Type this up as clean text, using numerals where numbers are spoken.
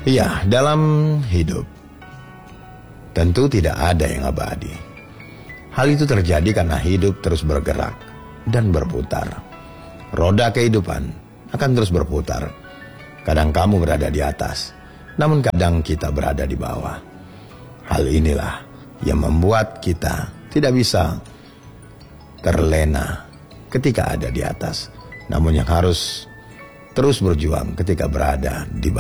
Iya, dalam hidup tentu tidak ada yang abadi. Hal itu terjadi karena hidup terus bergerak dan berputar. Roda kehidupan akan terus berputar. Kadang kamu berada di atas, namun kadang kita berada di bawah. Hal inilah yang membuat kita tidak bisa terlena ketika ada di atas, namun yang harus terus berjuang ketika berada di bawah.